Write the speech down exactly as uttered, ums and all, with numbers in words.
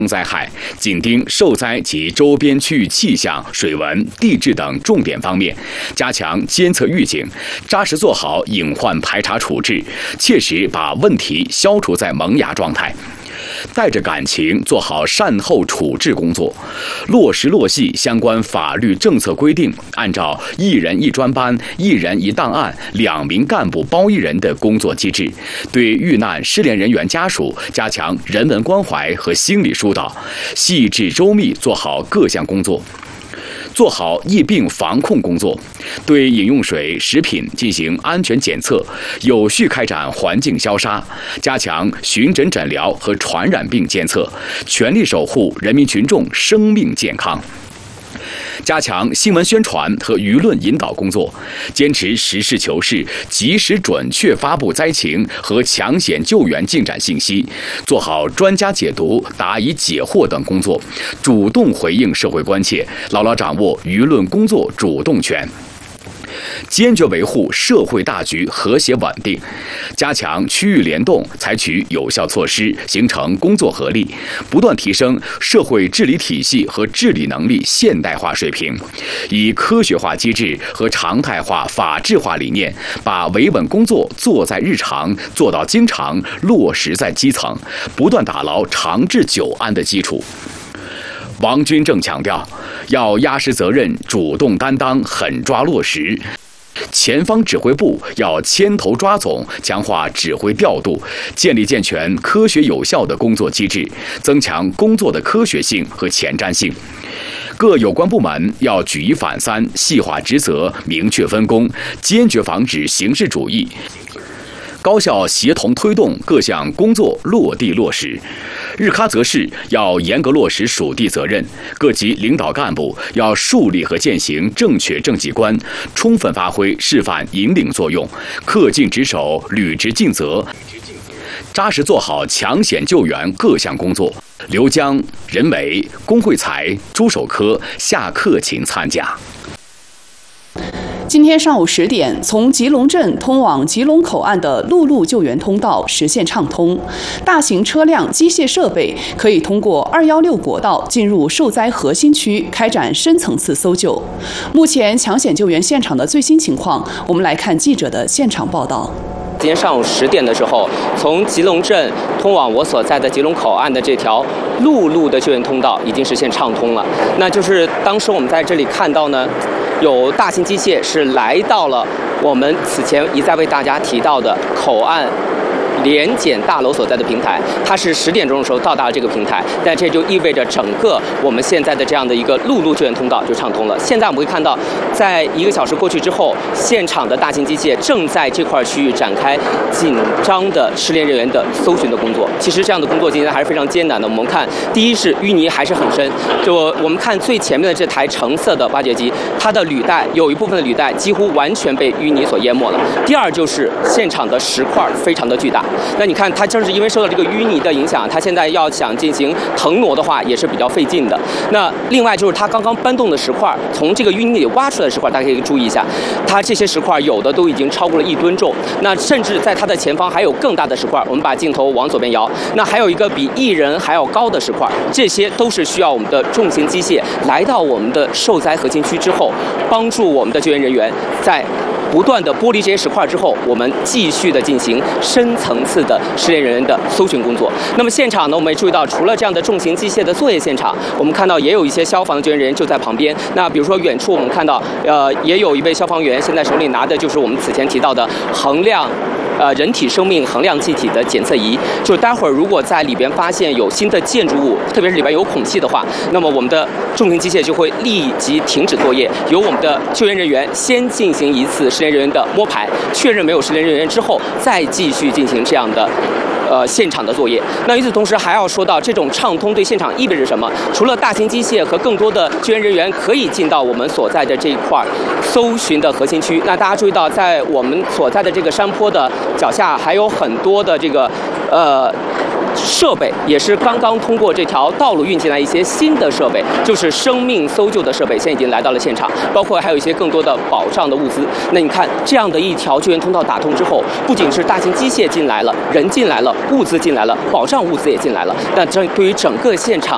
灾害，紧盯受灾及周边区域气象、水文、地质等重点方面，加强监测预警，扎实做好隐患排查处置，切实把问题消除在萌芽状态。带着感情做好善后处置工作，落实落细相关法律政策规定，按照一人一专班、一人一档案、两名干部包一人的工作机制，对遇难失联人员家属加强人文关怀和心理疏导，细致周密做好各项工作。做好疫病防控工作，对饮用水、食品进行安全检测，有序开展环境消杀，加强巡诊诊疗和传染病监测，全力守护人民群众生命健康。加强新闻宣传和舆论引导工作，坚持实事求是、及时准确发布灾情和抢险救援进展信息，做好专家解读、答疑解惑等工作，主动回应社会关切，牢牢掌握舆论工作主动权。坚决维护社会大局和谐稳定，加强区域联动，采取有效措施，形成工作合力，不断提升社会治理体系和治理能力现代化水平，以科学化机制和常态化法治化理念，把维稳工作做在日常，做到经常，落实在基层，不断打牢长治久安的基础。王军正强调，要压实责任，主动担当，狠抓落实。前方指挥部要牵头抓总，强化指挥调度，建立健全科学有效的工作机制，增强工作的科学性和前瞻性。各有关部门要举一反三，细化职责，明确分工，坚决防止形式主义，高效协同推动各项工作落地落实。日喀则市要严格落实属地责任，各级领导干部要树立和践行正确政绩观，充分发挥示范引领作用，恪尽职守，履职尽责，扎实做好抢险救援各项工作。刘江、任伟、龚慧才、朱守科下课请参加。 今天上午十点，从吉隆镇通往吉隆口岸的陆路救援通道实现畅通，大型车辆、机械设备可以通过二一六国道进入受灾核心区，开展深层次搜救。目前抢险救援现场的最新情况，我们来看记者的现场报道。 今天上午十点的时候，从吉隆镇通往我所在的吉隆口岸的这条陆路的救援通道已经实现畅通了。那就是当时我们在这里看到呢，有大型机械是来到了我们此前一再为大家提到的口岸联检大楼所在的平台，它是十点钟的时候到达了这个平台，但这就意味着整个我们现在的这样的一个陆路救援通道就畅通了。现在我们会看到，在一个小时过去之后，现场的大型机械正在这块区域展开紧张的失联人员的搜寻的工作。其实这样的工作今天还是非常艰难的。我们看，第一是淤泥还是很深，就我们看最前面的这台橙色的挖掘机，它的履带有一部分的履带几乎完全被淤泥所淹没了。第二就是现场的石块非常的巨大。那你看，它正是因为受到这个淤泥的影响，它现在要想进行腾挪的话，也是比较费劲的。那另外就是它刚刚搬动的石块，从这个淤泥里挖出来的石块，大家可以注意一下，它这些石块有的都已经超过了一吨重。那甚至在它的前方还有更大的石块，我们把镜头往左边摇，那还有一个比一人还要高的石块，这些都是需要我们的重型机械来到我们的受灾核心区之后，帮助我们的救援人员在不断的剥离这些石块之后，我们继续的进行深层次的失联人员的搜寻工作。那么现场呢，我们也注意到，除了这样的重型机械的作业现场，我们看到也有一些消防的救援人员就在旁边。那比如说远处我们看到，呃，也有一位消防员现在手里拿的就是我们此前提到的衡量呃人体生命衡量气体的检测仪。就待会儿如果在里边发现有新的建筑物，特别是里边有孔隙的话，那么我们的重型机械就会立即停止作业，由我们的救援人员先进行一次失联人员的摸排，确认没有失联人员之后，再继续进行这样的呃现场的作业。那与此同时，还要说到这种畅通对现场意味着什么？除了大型机械和更多的救援人员可以进到我们所在的这一块搜寻的核心区，那大家注意到，在我们所在的这个山坡的脚下，还有很多的这个呃。设备也是刚刚通过这条道路运进来一些新的设备，就是生命搜救的设备，现在已经来到了现场，包括还有一些更多的保障的物资。那你看，这样的一条救援通道打通之后，不仅是大型机械进来了，人进来了，物资进来了，保障物资也进来了。那这对于整个现场